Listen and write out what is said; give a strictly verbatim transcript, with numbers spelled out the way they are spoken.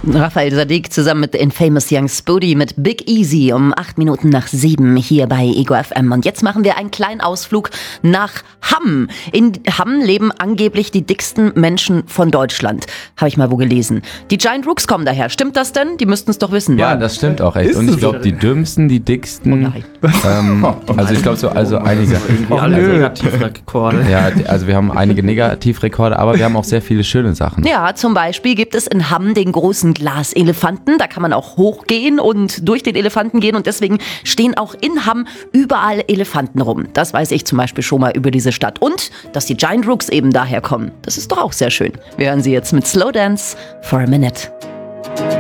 Raphael Saadiq zusammen mit The Infamous Young Spoody mit Big Easy um acht Minuten nach sieben hier bei Ego F M. Und jetzt machen wir einen kleinen Ausflug nach Hamm. In Hamm leben angeblich die dicksten Menschen von Deutschland. Habe ich mal wo gelesen. Die Giant Rooks kommen daher. Stimmt das denn? Die müssten es doch wissen. Ja, das stimmt auch echt. Und ich glaube, die dümmsten, die dicksten. Oh nein. Ähm, also ich glaube so, also einige. Irgendwie alle Negativrekorde. Ja, also wir haben einige Negativrekorde, aber wir haben auch sehr viele schöne Sachen. Ja, zum Beispiel gibt es in Hamm den großen Glaselefanten. Da kann man auch hochgehen und durch den Elefanten gehen. Und deswegen stehen auch in Hamm überall Elefanten rum. Das weiß ich zum Beispiel schon mal über diese Stadt. Und dass die Giant Rooks eben daher kommen. Das ist doch auch sehr schön. Wir hören sie jetzt mit Slow Dance for a Minute.